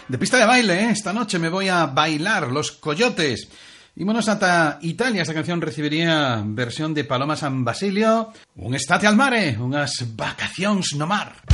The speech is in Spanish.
De pista de baile, ¿eh? Esta noche me voy a bailar Los Coyotes. Ímonos ata Italia. Esta canción recibiría versión de Paloma San Basilio. Un estate al mare, unhas vacacións no mar.